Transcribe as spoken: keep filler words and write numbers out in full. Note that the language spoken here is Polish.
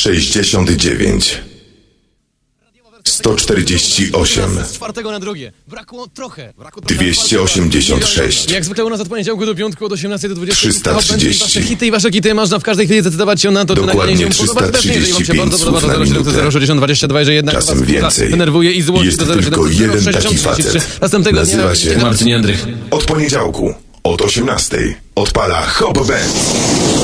sześćdziesiąt dziewięć, sto czterdzieści osiem, Z czwartego na drugie. Brakło trochę. Brakło dwieście osiemdziesiąt sześć, Jak zwykle u nas od poniedziałku do piątku od osiemnastej do dwudziestej. trzysta trzydzieści. Wasze hity i wasze kity można w każdej chwili zdecydować się na to, czy Dokładnie nagranie się podoba. trzysta Jeżeli wam się trzydzieści bardzo pięć podoba, słów na to zero siedem minutę. sześćdziesiąt dwadzieścia dwa, że jednak Czasem was więcej. denerwuje i złości. Jest to zero siedem tylko jeden taki sześćdziesiąt trzydzieści trzy. facet. Następnego Nazywa dnia się Marcin Jędrych. Od poniedziałku od osiemnastej odpala Hop Band.